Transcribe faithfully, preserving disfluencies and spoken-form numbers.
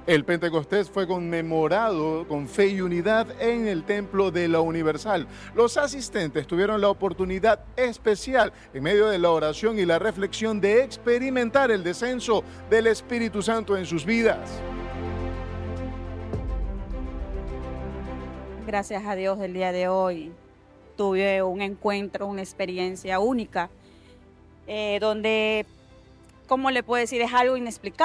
El Pentecostés fue conmemorado con fe y unidad en el Templo de la Universal. Los asistentes tuvieron la oportunidad especial, en medio de la oración y la reflexión, de experimentar el descenso del Espíritu Santo en sus vidas. Gracias a Dios, el día de hoy tuve un encuentro, una experiencia única, eh, donde, ¿cómo le puedo decir? Es algo inexplicable.